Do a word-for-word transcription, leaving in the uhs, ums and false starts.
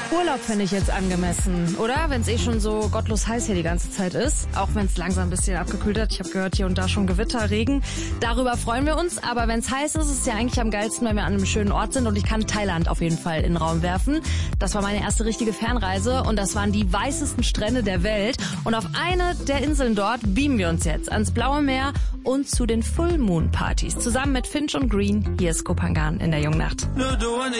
Urlaub finde ich jetzt angemessen, oder? Wenn es eh schon so gottlos heiß hier die ganze Zeit ist. Auch wenn es langsam ein bisschen abgekühlt hat. Ich habe gehört, hier und da schon Gewitter, Regen. Darüber freuen wir uns. Aber wenn es heiß ist, ist es ja eigentlich am geilsten, wenn wir an einem schönen Ort sind. Und ich kann Thailand auf jeden Fall in den Raum werfen. Das war meine erste richtige Fernreise. Und das waren die weißesten Strände der Welt. Und auf eine der Inseln dort beamen wir uns jetzt ans Blaue Meer und zu den Full Moon Partys. Zusammen mit Finch und Green. Hier ist Kopangan in der Jungnacht.